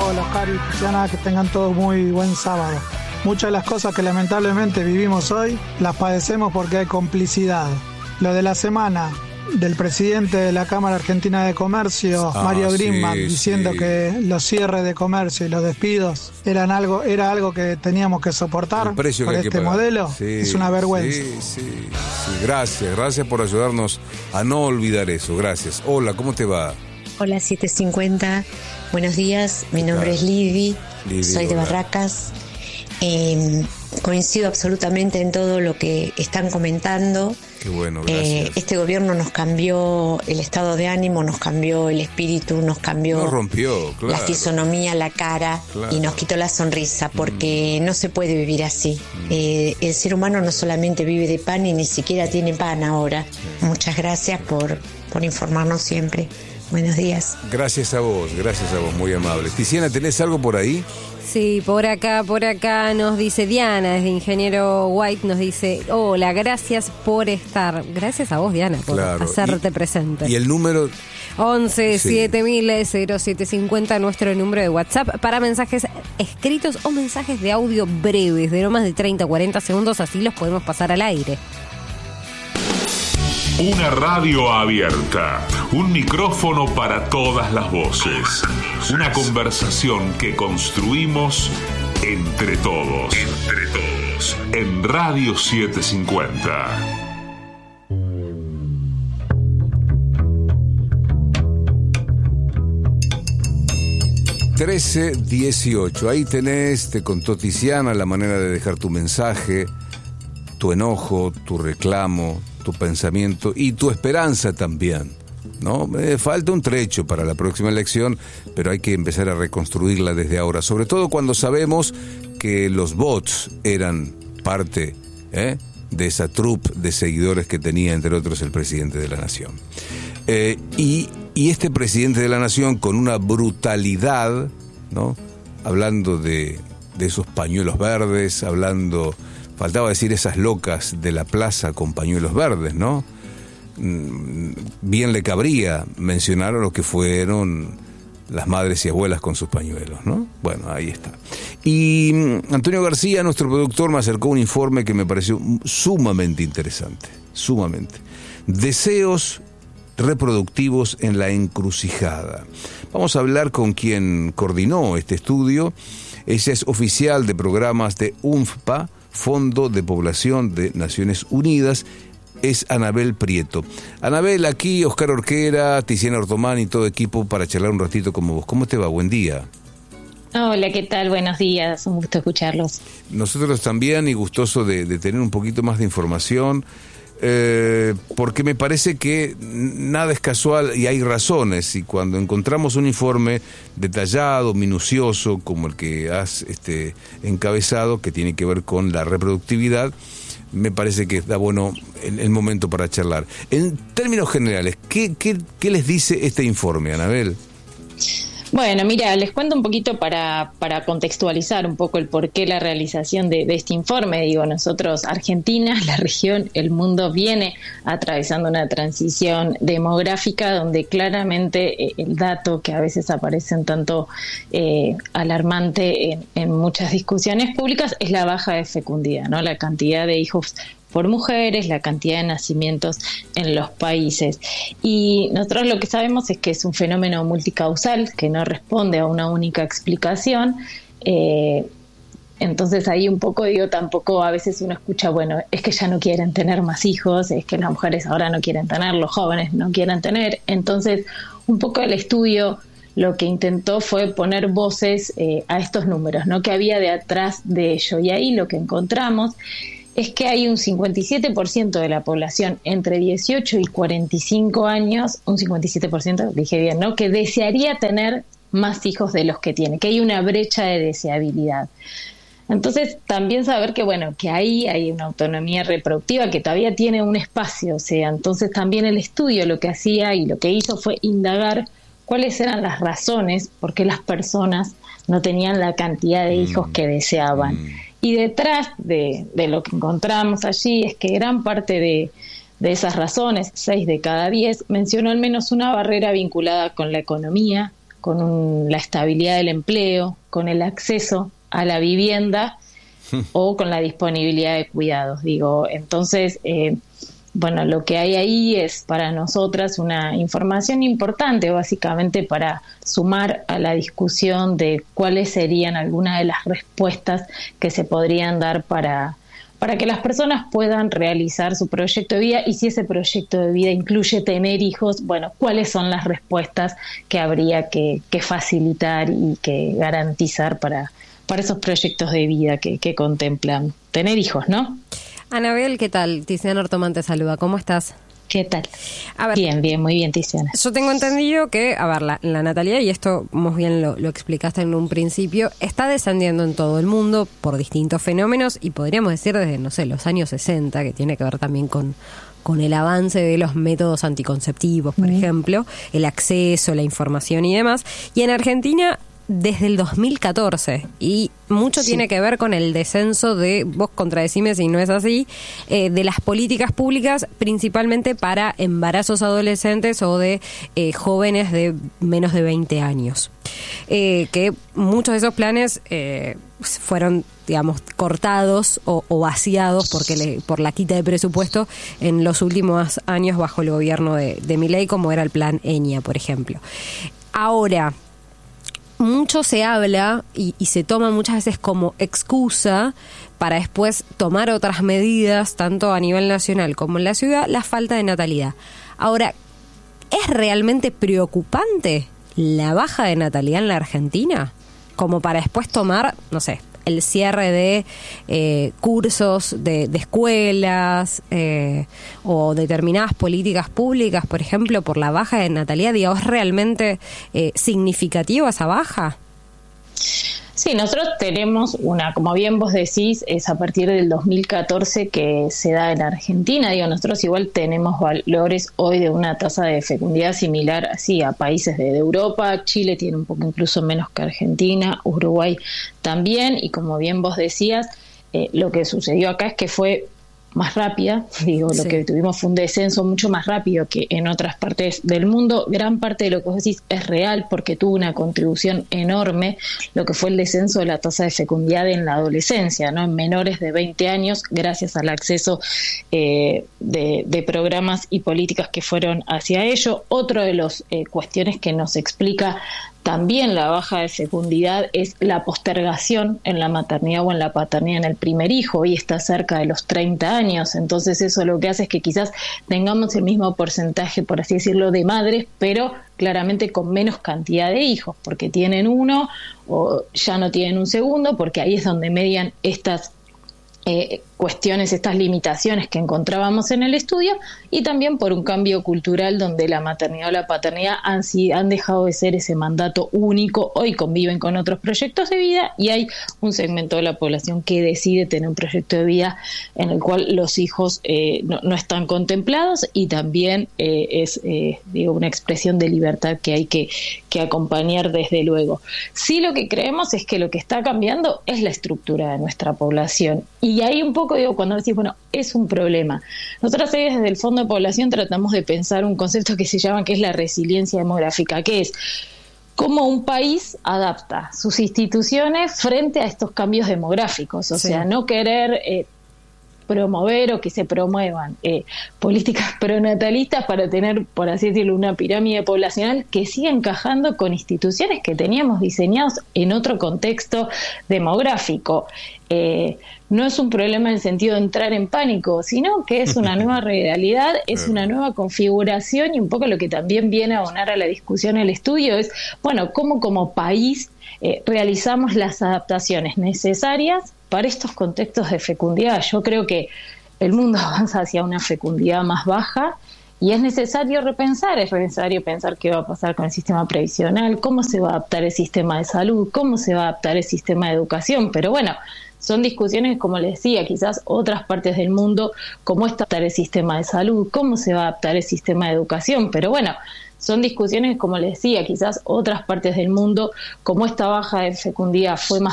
Hola, Oscar y Tiziana, que tengan todos muy buen sábado. Muchas de las cosas que lamentablemente vivimos hoy las padecemos porque hay complicidad. Lo de la semana del presidente de la Cámara Argentina de Comercio, Mario Grimman, diciendo que los cierres de comercio y los despidos era algo que teníamos que soportar por este modelo. Es una vergüenza. Sí. Gracias por ayudarnos a no olvidar eso. Gracias. Hola, ¿cómo te va? Hola, 750. Buenos días, mi nombre es Lidy, soy de Barracas. Coincido absolutamente en todo lo que están comentando. Qué bueno, gracias. Este gobierno nos cambió el estado de ánimo, nos cambió el espíritu, nos rompió, claro, la fisonomía, la cara, claro, y nos quitó la sonrisa, porque no se puede vivir así. El ser humano no solamente vive de pan y ni siquiera tiene pan ahora. Muchas gracias por informarnos siempre. Buenos días. Gracias a vos, muy amable. Tiziana, ¿tenés algo por ahí? Sí, por acá nos dice Diana, desde Ingeniero White, nos dice: hola, gracias por estar. Gracias a vos, Diana, por hacerte presente. ¿Y el número? 11 7000 0750, nuestro número de WhatsApp, para mensajes escritos o mensajes de audio breves, de no más de 30 o 40 segundos, así los podemos pasar al aire. Una radio abierta, un micrófono para todas las voces, una conversación que construimos entre todos, en Radio 750. (13:18) Ahí tenés, te contó Tiziana, la manera de dejar tu mensaje, tu enojo, tu reclamo, tu pensamiento y tu esperanza también, ¿no? Falta un trecho para la próxima elección, pero hay que empezar a reconstruirla desde ahora, sobre todo cuando sabemos que los bots eran parte de esa troupe de seguidores que tenía, entre otros, el presidente de la Nación. Y este presidente de la Nación, con una brutalidad, ¿no? Hablando de esos pañuelos verdes, faltaba decir esas locas de la plaza con pañuelos verdes, ¿no? Bien le cabría mencionar a lo que fueron las madres y abuelas con sus pañuelos, ¿no? Bueno, ahí está. Y Antonio García, nuestro productor, me acercó un informe que me pareció sumamente interesante, sumamente. Deseos reproductivos en la encrucijada. Vamos a hablar con quien coordinó este estudio. Ella es oficial de programas de UNFPA, Fondo de Población de Naciones Unidas, es Anabel Prieto. Anabel, aquí Oscar Orquera, Tiziana Ortomán y todo equipo para charlar un ratito con vos. ¿Cómo te va? Buen día. Hola, ¿qué tal? Buenos días, un gusto escucharlos. Nosotros también, y gustoso de tener un poquito más de información, porque me parece que nada es casual y hay razones, y cuando encontramos un informe detallado, minucioso, como el que has encabezado, que tiene que ver con la reproductividad, me parece que da bueno el momento para charlar. En términos generales, ¿qué les dice este informe, Anabel? Bueno, mira, les cuento un poquito para contextualizar un poco el porqué la realización de este informe. Digo, nosotros, Argentina, la región, el mundo viene atravesando una transición demográfica donde claramente el dato que a veces aparece un tanto alarmante en muchas discusiones públicas es la baja de fecundidad, ¿no? La cantidad de hijos por mujeres, la cantidad de nacimientos en los países. Y nosotros lo que sabemos es que es un fenómeno multicausal que no responde a una única explicación. Entonces ahí un poco, tampoco a veces uno escucha, bueno, es que ya no quieren tener más hijos, es que las mujeres ahora no quieren tener, los jóvenes no quieren tener. Entonces, un poco el estudio lo que intentó fue poner voces a estos números, ¿no? Que había de atrás de ello. Y ahí lo que encontramos es que hay un 57% de la población entre 18 y 45 años, un 57%, dije bien, ¿no?, que desearía tener más hijos de los que tiene, que hay una brecha de deseabilidad. Entonces, también saber que, bueno, que ahí hay una autonomía reproductiva que todavía tiene un espacio, o sea, entonces también el estudio lo que hacía y lo que hizo fue indagar cuáles eran las razones por qué las personas no tenían la cantidad de hijos que deseaban. Y detrás de lo que encontramos allí es que gran parte de esas razones, 6 de cada 10, mencionó al menos una barrera vinculada con la economía, con la estabilidad del empleo, con el acceso a la vivienda o con la disponibilidad de cuidados. Entonces, bueno, lo que hay ahí es para nosotras una información importante, básicamente para sumar a la discusión de cuáles serían algunas de las respuestas que se podrían dar para que las personas puedan realizar su proyecto de vida, y si ese proyecto de vida incluye tener hijos, bueno, cuáles son las respuestas que habría que facilitar y que garantizar para esos proyectos de vida que contemplan tener hijos, ¿no? Anabel, ¿qué tal? Tiziana Ortomán te saluda, ¿cómo estás? ¿Qué tal? A ver, bien, muy bien, Tiziana. Yo tengo entendido que, a ver, la natalidad, y esto más bien lo explicaste en un principio, está descendiendo en todo el mundo por distintos fenómenos, y podríamos decir desde, no sé, los años 60, que tiene que ver también con el avance de los métodos anticonceptivos, por ejemplo, el acceso, la información y demás. Y en Argentina, desde el 2014, y mucho tiene que ver con el descenso de, vos contradecime si no es así, de las políticas públicas, principalmente para embarazos adolescentes o de jóvenes de menos de 20 años. Que muchos de esos planes fueron, digamos, cortados o vaciados por la quita de presupuesto en los últimos años bajo el gobierno de Milei, como era el plan ENIA, por ejemplo. Ahora, mucho se habla y se toma muchas veces como excusa para después tomar otras medidas, tanto a nivel nacional como en la ciudad, la falta de natalidad. Ahora, ¿es realmente preocupante la baja de natalidad en la Argentina? Como para después tomar, no sé, el cierre de cursos de escuelas o determinadas políticas públicas, por ejemplo, por la baja de natalidad. ¿Es realmente significativa esa baja? Sí, nosotros tenemos como bien vos decís, es a partir del 2014 que se da en Argentina. Nosotros igual tenemos valores hoy de una tasa de fecundidad similar así a países de Europa. Chile tiene un poco incluso menos que Argentina, Uruguay también, y como bien vos decías, lo que sucedió acá es que fue más rápida, lo que tuvimos fue un descenso mucho más rápido que en otras partes del mundo. Gran parte de lo que vos decís es real, porque tuvo una contribución enorme lo que fue el descenso de la tasa de fecundidad en la adolescencia, ¿no? En menores de 20 años, gracias al acceso de programas y políticas que fueron hacia ello. Otro de las cuestiones que nos explica también la baja de fecundidad es la postergación en la maternidad o en la paternidad en el primer hijo. Hoy está cerca de los 30 años, entonces eso lo que hace es que quizás tengamos el mismo porcentaje, por así decirlo, de madres, pero claramente con menos cantidad de hijos, porque tienen uno o ya no tienen un segundo, porque ahí es donde median estas cuestiones, estas limitaciones que encontrábamos en el estudio, y también por un cambio cultural donde la maternidad o la paternidad han dejado de ser ese mandato único. Hoy conviven con otros proyectos de vida y hay un segmento de la población que decide tener un proyecto de vida en el cual los hijos no están contemplados, y también es una expresión de libertad que hay que acompañar desde luego. Sí, lo que creemos es que lo que está cambiando es la estructura de nuestra población, y ahí un poco cuando decís, bueno, es un problema. Nosotros ahí desde el Fondo de Población tratamos de pensar un concepto que se llama, que es la resiliencia demográfica, que es cómo un país adapta sus instituciones frente a estos cambios demográficos. O sea, no querer promover o que se promuevan políticas pronatalistas para tener, por así decirlo, una pirámide poblacional que siga encajando con instituciones que teníamos diseñados en otro contexto demográfico. No es un problema en el sentido de entrar en pánico, sino que es una nueva realidad, es una nueva configuración, y un poco lo que también viene a abonar a la discusión el estudio es, bueno, cómo como país realizamos las adaptaciones necesarias para estos contextos de fecundidad. Yo creo que el mundo avanza hacia una fecundidad más baja y es necesario pensar qué va a pasar con el sistema previsional, cómo se va a adaptar el sistema de salud, cómo se va a adaptar el sistema de educación. Pero bueno, son discusiones, como les decía, quizás otras partes del mundo, cómo está el sistema de salud, cómo se va a adaptar el sistema de educación. Pero bueno, son discusiones, como les decía, quizás otras partes del mundo, como esta baja de fecundidad fue más